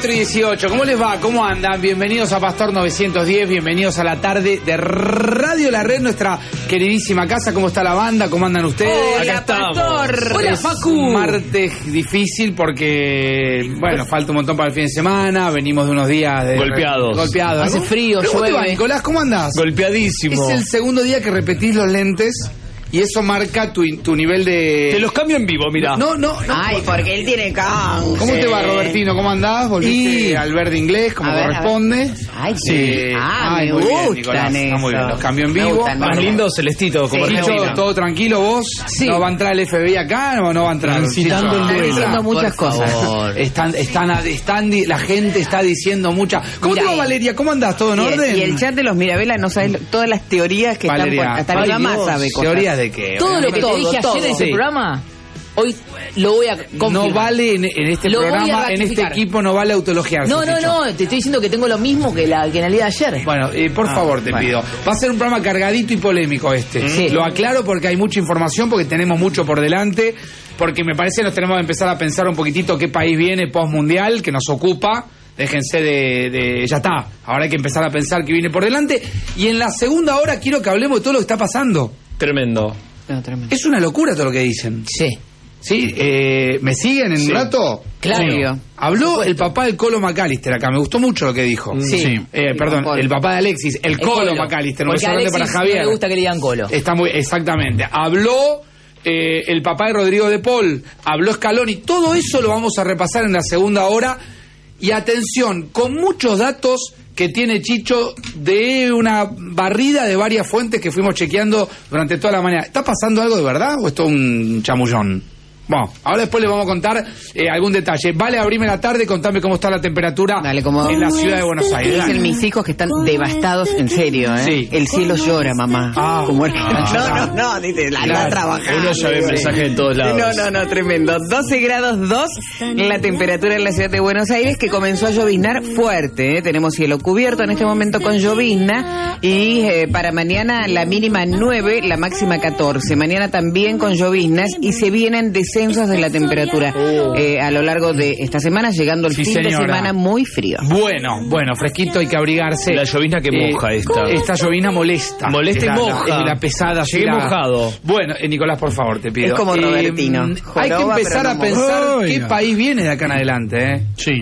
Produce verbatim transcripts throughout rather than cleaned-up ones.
cuatro y dieciocho, ¿cómo les va? ¿Cómo andan? Bienvenidos a Pastor novecientos diez, bienvenidos a la tarde de Radio La Red, nuestra queridísima casa. ¿Cómo está la banda? ¿Cómo andan ustedes? Hola, Acá Pastor. estamos. Hola, es Facu. un martes difícil porque, bueno, falta un montón para el fin de semana, venimos de unos días de... Golpeados. Golpeados. Hace ¿no? frío, ¿Pero cómo te va, llueve. Nicolás? ¿Cómo andás? Golpeadísimo. Es el segundo día que repetís los lentes y eso marca tu, tu nivel de... Te los cambio en vivo, mirá. No, no, no. Ay, porque él tiene canje. ¿Cómo te va, Robertino? ¿Cómo andás? ¿Volviste Y- al verde inglés como A ver, a corresponde? Ay, sí. Eh, Ah, ay, me muy bien, gustan Nicolás. Está muy bien. esos. Los cambio en Me vivo. gustan, Más Bueno. lindo celestito, como Sí. Chicho, Argentina. todo tranquilo, vos. Sí. ¿No va a entrar el F B I acá o no va a entrar? Incitando Chicho? el Están duelo. diciendo muchas Por cosas. favor. Están, están, están, di- la gente está diciendo muchas. ¿Cómo Mira, te va, Valeria? ¿Cómo andás? ¿todo en Y el, orden? y el chat de los Mirabela no sabes lo- todas las teorías que Valeria, están por... Hasta ay, mi mamá Dios, sabe cosas. ¿Teorías de qué? Todo lo que Todo, te dije todo. ayer en ese Sí. programa, hoy lo voy a confirmar. No vale en, en este Lo voy a programa, en este ratificar. equipo no vale autologiarse. No, no, Chicho. no, te estoy diciendo que tengo lo mismo que, la, que en el día de ayer. Bueno, eh, por Ah, favor, te bueno. pido. Va a ser un programa cargadito y polémico este. Sí. Lo aclaro porque hay mucha información, porque tenemos mucho por delante, porque me parece que nos tenemos que empezar a pensar un poquitito qué país viene post-mundial, que nos ocupa. Déjense de, de... Ya está. Ahora hay que empezar a pensar qué viene por delante. Y en la segunda hora quiero que hablemos de todo lo que está pasando. Tremendo. No, tremendo. Es una locura todo lo que dicen. Sí. ¿Sí? Eh, ¿Me siguen en Sí. un rato? Claro. Sí. Habló el papá del Colo McAllister acá. Me gustó mucho lo que dijo. Sí. Sí. Eh, perdón, Colo. el papá de Alexis, el, El Colo, McAllister. Un Porque beso a grande Alexis para Javier. no le gusta que le digan Colo. Está muy, exactamente. Habló eh, el papá de Rodrigo de Paul, habló Scaloni. Todo eso lo vamos a repasar en la segunda hora. Y atención, con muchos datos que tiene Chicho de una barrida de varias fuentes que fuimos chequeando durante toda la mañana. ¿Está pasando algo de verdad o es todo un chamullón? Bueno, ahora después les vamos a contar eh, algún detalle. Vale, abrime la tarde, contame cómo está la temperatura Dale, como- en la ciudad de Buenos Aires. Dicen Dale. mis hijos que están devastados, en serio, ¿eh? Sí. El cielo llora, mamá. Ah. Como el- Ah. No, no, no, dice, la Claro. anda trabajando. Uno ya ve mensajes de todos lados. No, no, no, tremendo. doce grados dos la temperatura en la ciudad de Buenos Aires, que comenzó a lloviznar fuerte, ¿eh? Tenemos cielo cubierto en este momento con llovizna y eh, para mañana la mínima nueve, la máxima catorce. Mañana también con lloviznas y se vienen descensos de la temperatura eh, a lo largo de esta semana, llegando el Sí, fin de señora. semana muy frío. Bueno, bueno, fresquito, hay que abrigarse. La llovizna que moja esta. Esta llovizna molesta. Molesta Es y la- moja. La, es la pesada. Llegué así la- mojado. Bueno, eh, Nicolás, por favor, te pido. Es como Eh, Robertino. hay que Joroba, empezar pero a no pensar moja. qué Oiga. país viene de acá en adelante, ¿eh? Sí.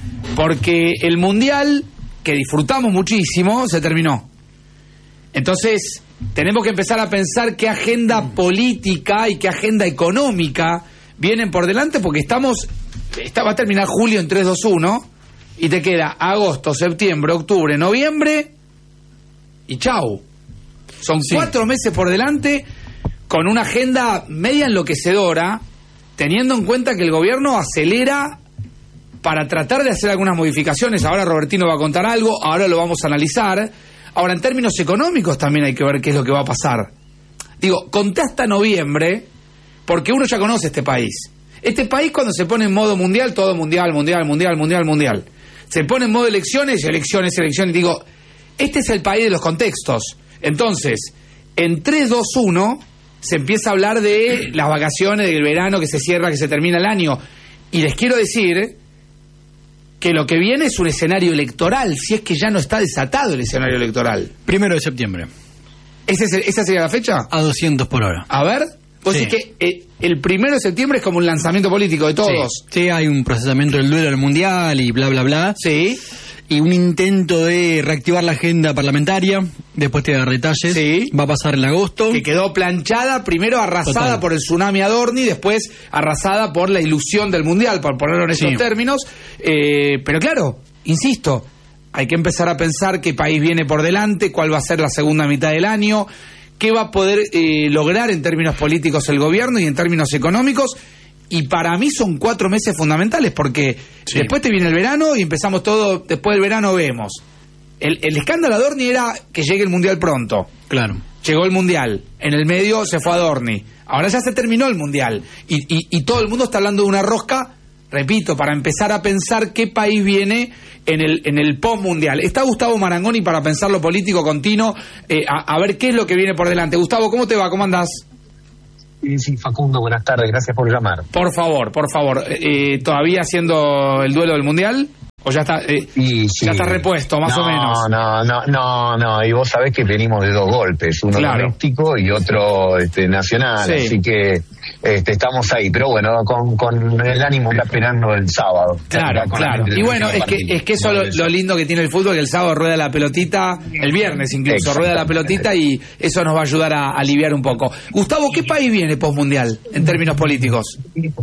Porque el Mundial, que disfrutamos muchísimo, se terminó. Entonces, tenemos que empezar a pensar qué agenda política y qué agenda económica vienen por delante, porque estamos... Esta, va a terminar julio en tres, dos, uno, y te queda agosto, septiembre, octubre, noviembre, y chau. Son cuatro meses por delante con una agenda media enloquecedora, teniendo en cuenta que el gobierno acelera para tratar de hacer algunas modificaciones. Ahora Robertino va a contar algo, ahora lo vamos a analizar. Ahora, en términos económicos también hay que ver qué es lo que va a pasar. Digo, conté hasta noviembre, porque uno ya conoce este país. Este país, cuando se pone en modo mundial, todo mundial, mundial, mundial, mundial, mundial. Se pone en modo elecciones, elecciones, elecciones. Digo, este es el país de los contextos. Entonces, en tres, dos, uno, se empieza a hablar de las vacaciones, del verano, que se cierra, que se termina el año. Y les quiero decir que lo que viene es un escenario electoral, si es que ya no está desatado el escenario electoral. Primero de septiembre. ¿Ese es el- ¿Esa sería la fecha? A doscientos por hora. A ver, vos Sí. decís que eh, el primero de septiembre es como un lanzamiento político de todos. Sí, hay un procesamiento del duelo al mundial y bla, bla, bla. Sí, Y un intento de reactivar la agenda parlamentaria. Después te da detalles. Sí. Va a pasar en agosto. que quedó planchada, primero arrasada Total. por el tsunami Adorni, después arrasada por la ilusión del Mundial, por ponerlo en esos Sí. términos. Eh, pero claro, insisto, hay que empezar a pensar qué país viene por delante, cuál va a ser la segunda mitad del año, qué va a poder eh, lograr en términos políticos el gobierno y en términos económicos. Y para mí son cuatro meses fundamentales, porque Sí. después te viene el verano y empezamos todo, después del verano vemos. El, el escándalo Adorni era que llegue el Mundial pronto. Claro. Llegó el Mundial, en el medio se fue Adorni, ahora ya se terminó el Mundial y, y, y todo el mundo está hablando de una rosca, repito, para empezar a pensar qué país viene en el, en el post-mundial. Está Gustavo Marangoni para pensar lo político continuo, eh, a, a ver qué es lo que viene por delante. Gustavo, ¿cómo te va? ¿Cómo andás? Sí, sí, Facundo, buenas tardes, gracias por llamar. Por favor, por favor, eh, ¿todavía haciendo el duelo del Mundial? ¿O ya está, eh, Y, sí. ya está repuesto, más no, o menos? No, no, no, no, y vos sabés que venimos de dos golpes, uno Claro. doméstico y otro este, nacional, Sí. así que este, estamos ahí, pero bueno, con, con el ánimo está esperando el sábado. Claro, Ya con claro. la- Y bueno, es que es que eso lo, No, lo lindo que tiene el fútbol, que el sábado rueda la pelotita, el viernes incluso, rueda la pelotita y eso nos va a ayudar a aliviar un poco. Gustavo, ¿qué país viene postmundial en términos políticos?